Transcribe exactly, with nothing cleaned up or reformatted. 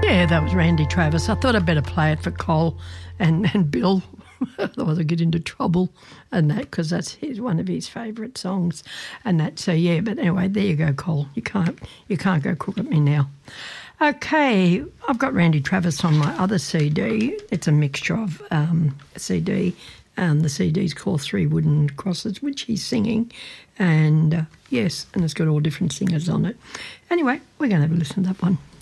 Yeah, that was Randy Travis. I thought I'd better play it for Cole and, and Bill, otherwise I'll get into trouble and that, because that's his, one of his favourite songs and that. So, yeah, but anyway, there you go, Cole. You can't, you can't go crook at me now. Okay, I've got Randy Travis on my other C D. It's a mixture of um, a C D. Um, the C D's called Three Wooden Crosses, which he's singing. And, uh, yes, and it's got all different singers on it. Anyway, we're going to have a listen to that one.